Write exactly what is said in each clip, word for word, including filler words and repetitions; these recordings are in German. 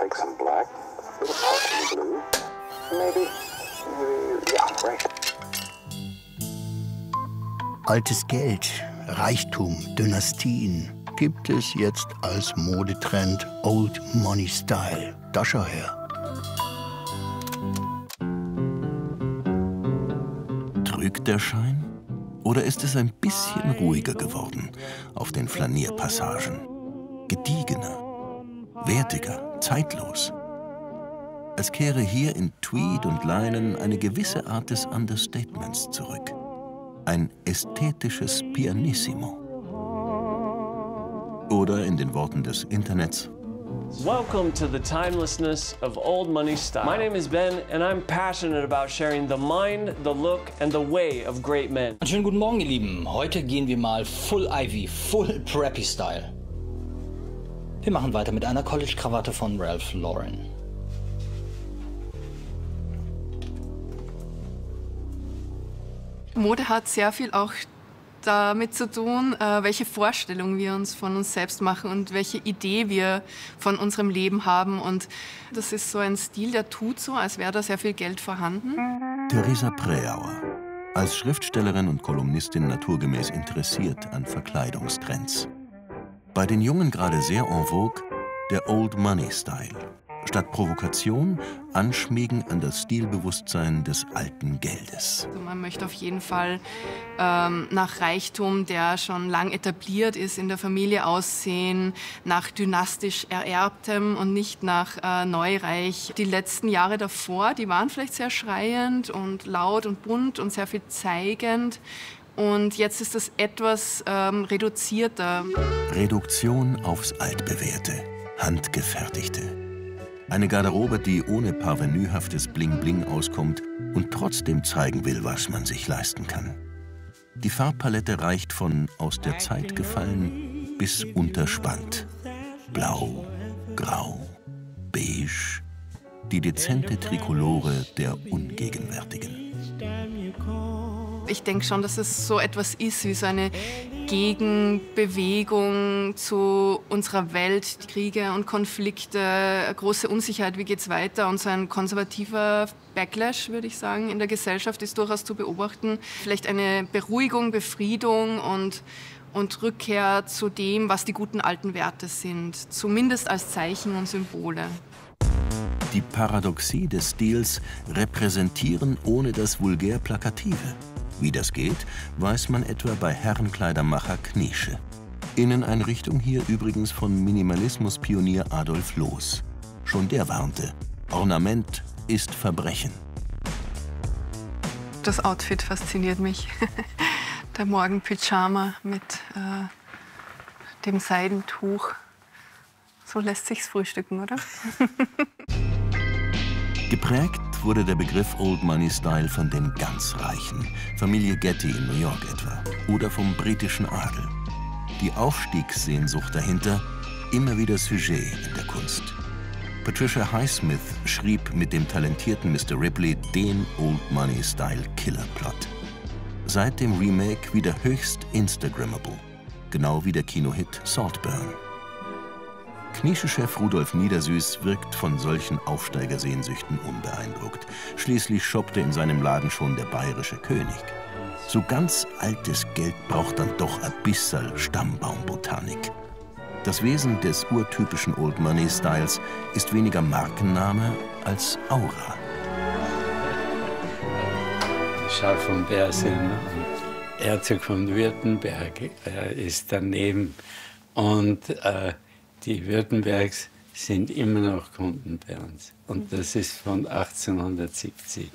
like some black, a little pulse blue, maybe, uh, yeah, right. Altes Geld, Reichtum, Dynastien gibt es jetzt als Modetrend Old Money Style. Da schau her. Trügt der Schein? Oder ist es ein bisschen ruhiger geworden auf den Flanierpassagen? Gediegener, wertiger, zeitlos. Als kehre hier in Tweed und Leinen eine gewisse Art des Understatements zurück. Ein ästhetisches Pianissimo. Oder in den Worten des Internets: Welcome to the timelessness of Old Money Style. My name is Ben and I'm passionate about sharing the mind, the look and the way of great men. Einen schönen guten Morgen, ihr Lieben. Heute gehen wir mal Full Ivy, Full Preppy Style. Wir machen weiter mit einer College-Krawatte von Ralph Lauren. Mode hat sehr viel auch damit zu tun, welche Vorstellung wir uns von uns selbst machen und welche Idee wir von unserem Leben haben. Und das ist so ein Stil, der tut so, als wäre da sehr viel Geld vorhanden. Theresa Präauer, als Schriftstellerin und Kolumnistin naturgemäß interessiert an Verkleidungstrends. Bei den Jungen gerade sehr en vogue der Old Money Style. Statt Provokation anschmiegen an das Stilbewusstsein des alten Geldes. Also man möchte auf jeden Fall ähm, nach Reichtum, der schon lang etabliert ist, in der Familie aussehen, nach dynastisch Ererbtem und nicht nach äh, Neureich. Die letzten Jahre davor, die waren vielleicht sehr schreiend und laut und bunt und sehr viel zeigend. Und jetzt ist das etwas ähm, reduzierter. Reduktion aufs Altbewährte, Handgefertigte. Eine Garderobe, die ohne parvenühaftes Bling-Bling auskommt und trotzdem zeigen will, was man sich leisten kann. Die Farbpalette reicht von aus der Zeit gefallen bis unterspannt. Blau, Grau, Beige, die dezente Trikolore der Ungegenwärtigen. Ich denke schon, dass es so etwas ist wie so eine Gegenbewegung zu unserer Welt. Kriege und Konflikte, große Unsicherheit, wie geht es weiter? Und so ein konservativer Backlash, würde ich sagen, in der Gesellschaft ist durchaus zu beobachten. Vielleicht eine Beruhigung, Befriedung und, und Rückkehr zu dem, was die guten alten Werte sind. Zumindest als Zeichen und Symbole. Die Paradoxie des Stils repräsentieren ohne das vulgär Plakative. Wie das geht, weiß man etwa bei Herrenkleidermacher Kniesche. Inneneinrichtung hier übrigens von Minimalismus-Pionier Adolf Loos. Schon der warnte, Ornament ist Verbrechen. Das Outfit fasziniert mich. Der Morgenpyjama mit äh, dem Seidentuch. So lässt sich's frühstücken, oder? Geprägt wurde der Begriff Old Money Style von den ganz Reichen, Familie Getty in New York etwa, oder vom britischen Adel. Die Aufstiegssehnsucht dahinter, immer wieder Sujet in der Kunst. Patricia Highsmith schrieb mit dem talentierten Mister Ripley den Old Money Style Killerplot. Seit dem Remake wieder höchst Instagrammable, genau wie der Kinohit Saltburn. Kniesche-Chef Rudolf Niedersüß wirkt von solchen Aufsteigersehnsüchten unbeeindruckt. Schließlich shoppte in seinem Laden schon der bayerische König. So ganz altes Geld braucht dann doch ein bisschen Stammbaumbotanik. Das Wesen des urtypischen Old Money Styles ist weniger Markenname als Aura. Charles von Bersen und Herzog von Württemberg äh, ist daneben. Und äh, die Württembergs sind immer noch Kunden bei uns. Und das ist von achtzehnhundertsiebzig.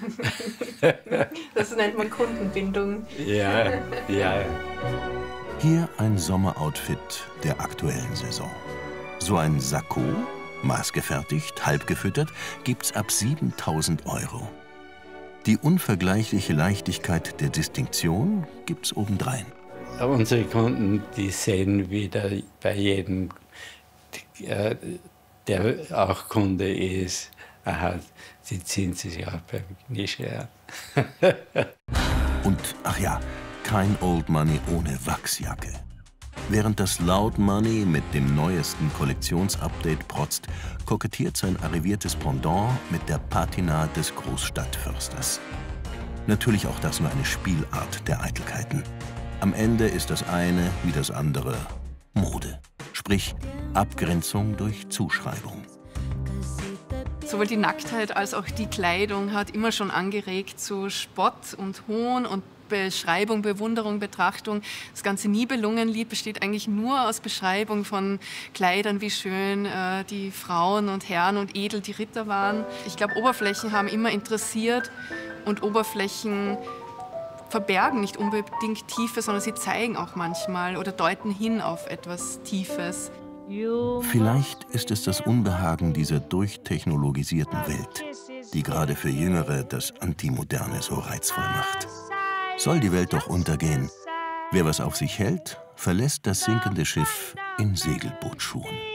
Das nennt man Kundenbindung. Ja, ja. Hier ein Sommeroutfit der aktuellen Saison. So ein Sakko, maßgefertigt, halb gefüttert, gibt's ab siebentausend Euro. Die unvergleichliche Leichtigkeit der Distinktion gibt's obendrein. Unsere Kunden, die sehen wieder bei jedem, der auch Kunde ist, aha, die ziehen sich auch beim Kniesche an. Und, ach ja, kein Old Money ohne Wachsjacke. Während das Loud Money mit dem neuesten Kollektionsupdate protzt, kokettiert sein arriviertes Pendant mit der Patina des Großstadtförsters. Natürlich auch das nur eine Spielart der Eitelkeiten. Am Ende ist das eine wie das andere Mode, sprich Abgrenzung durch Zuschreibung. Sowohl die Nacktheit als auch die Kleidung hat immer schon angeregt zu Spott und Hohn und Beschreibung, Bewunderung, Betrachtung. Das ganze Nibelungenlied besteht eigentlich nur aus Beschreibung von Kleidern, wie schön äh, die Frauen und Herren und edel die Ritter waren. Ich glaube, Oberflächen haben immer interessiert und Oberflächen verbergen nicht unbedingt Tiefe, sondern sie zeigen auch manchmal oder deuten hin auf etwas Tiefes. Vielleicht ist es das Unbehagen dieser durchtechnologisierten Welt, die gerade für Jüngere das Antimoderne so reizvoll macht. Soll die Welt doch untergehen. Wer was auf sich hält, verlässt das sinkende Schiff in Segelbootschuhen.